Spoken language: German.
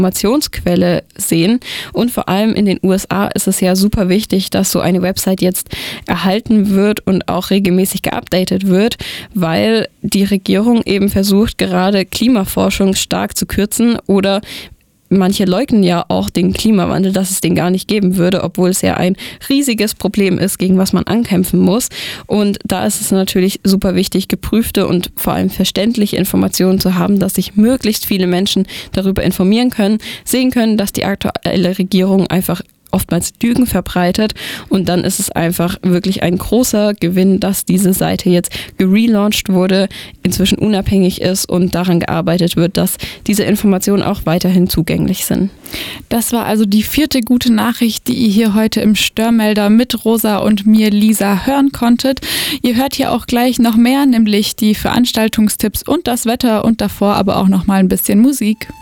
Informationsquelle sehen. Und vor allem in den USA ist es ja super wichtig, dass so eine Website jetzt erhalten wird und auch regelmäßig geupdatet wird, weil die Regierung eben versucht, gerade Klimaforschung stark zu kürzen oder manche leugnen ja auch den Klimawandel, dass es den gar nicht geben würde, obwohl es ja ein riesiges Problem ist, gegen was man ankämpfen muss. Und da ist es natürlich super wichtig, geprüfte und vor allem verständliche Informationen zu haben, dass sich möglichst viele Menschen darüber informieren können, sehen können, dass die aktuelle Regierung einfach oftmals Lügen verbreitet und dann ist es einfach wirklich ein großer Gewinn, dass diese Seite jetzt gelauncht wurde, inzwischen unabhängig ist und daran gearbeitet wird, dass diese Informationen auch weiterhin zugänglich sind. Das war also die 4. gute Nachricht, die ihr hier heute im Störmelder mit Rosa und mir, Lisa, hören konntet. Ihr hört hier auch gleich noch mehr, nämlich die Veranstaltungstipps und das Wetter und davor aber auch noch mal ein bisschen Musik.